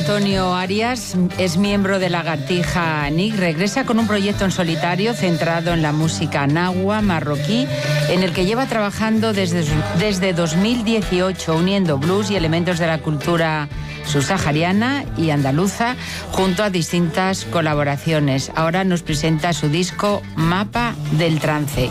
Antonio Arias es miembro de Lagartija Nick. Regresa con un proyecto en solitario centrado en la música nahua marroquí, en el que lleva trabajando desde 2018, uniendo blues y elementos de la cultura subsahariana y andaluza, junto a distintas colaboraciones. Ahora nos presenta su disco Mapa del Trance.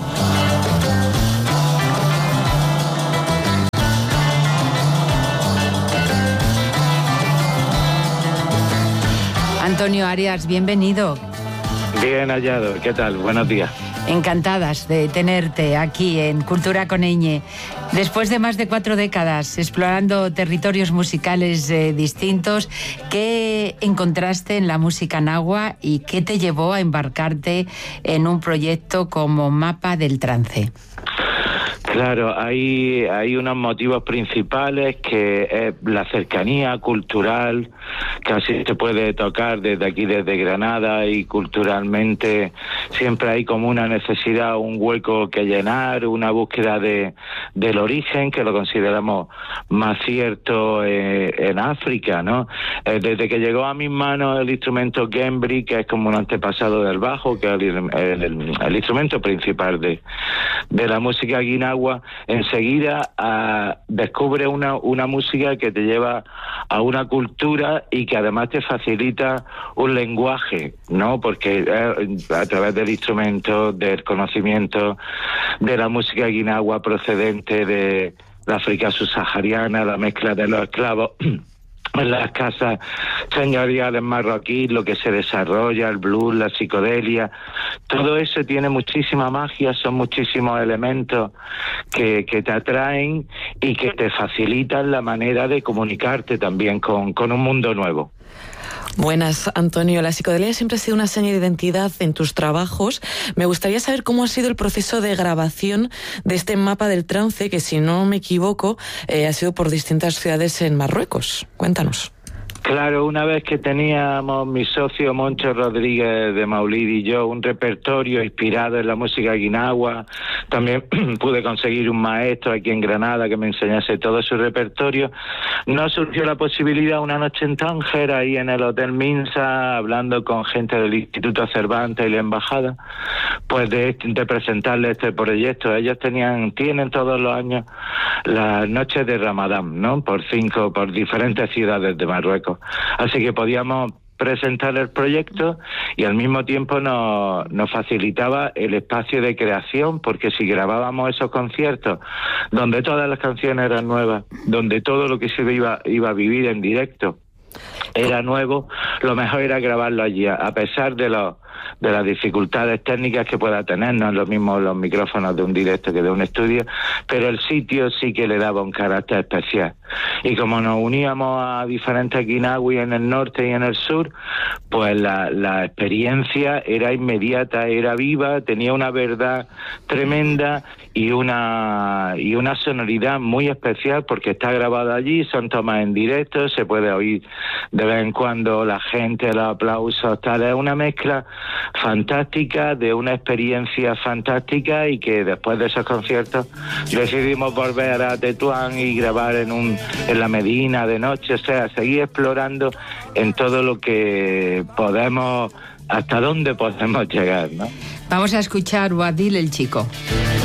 Antonio Arias, bienvenido. Bien hallado, ¿qué tal? Buenos días. Encantadas de tenerte aquí en Cultura con Ñ. Después de más de 4 décadas explorando territorios musicales distintos, ¿qué encontraste en la música nahua y qué te llevó a embarcarte en un proyecto como Mapa del Trance? Claro, hay unos motivos principales, que es la cercanía cultural, casi se puede tocar desde aquí, desde Granada, y culturalmente siempre hay como una necesidad, un hueco que llenar, una búsqueda del origen, que lo consideramos más cierto en África, ¿no? Desde que llegó a mis manos el instrumento Gembri, que es como un antepasado del bajo, que es el instrumento principal de la música guinagua, enseguida descubre una música que te lleva a una cultura y que además te facilita un lenguaje, ¿no? Porque a través del instrumento, del conocimiento de la música guinagua procedente de la África subsahariana, la mezcla de los esclavos en las casas señoriales marroquíes, lo que se desarrolla, el blues, la psicodelia, todo eso tiene muchísima magia, son muchísimos elementos que te atraen y que te facilitan la manera de comunicarte también con un mundo nuevo. Buenas, Antonio. La psicodelia siempre ha sido una seña de identidad en tus trabajos. Me gustaría saber cómo ha sido el proceso de grabación de este Mapa del Trance, que, si no me equivoco, ha sido por distintas ciudades en Marruecos. Cuéntanos. Claro, una vez que teníamos mi socio Moncho Rodríguez de Maulid y yo un repertorio inspirado en la música guinagua, también pude conseguir un maestro aquí en Granada que me enseñase todo su repertorio. Nos surgió la posibilidad una noche en Tánger, ahí en el Hotel Minsa, hablando con gente del Instituto Cervantes y la Embajada, pues de presentarles este proyecto. Ellos tienen todos los años las noches de Ramadán, ¿no? Por diferentes ciudades de Marruecos. Así que podíamos presentar el proyecto y al mismo tiempo nos facilitaba el espacio de creación, porque si grabábamos esos conciertos donde todas las canciones eran nuevas, donde todo lo que se iba a vivir en directo era nuevo, lo mejor era grabarlo allí, a pesar de las dificultades técnicas que pueda tener. No es lo mismo los micrófonos de un directo que de un estudio, pero el sitio sí que le daba un carácter especial. Y como nos uníamos a diferentes guinaguis en el norte y en el sur, pues la experiencia era inmediata, era viva, tenía una verdad tremenda y una sonoridad muy especial, porque está grabado allí, son tomas en directo, se puede oír de vez en cuando la gente, los aplausos, tal. Es una mezcla fantástica, de una experiencia fantástica, y que después de esos conciertos decidimos volver a Tetuán y grabar en la Medina de noche, o sea, seguir explorando en todo lo que podemos, hasta dónde podemos llegar, ¿no? Vamos a escuchar Wadil el Chico.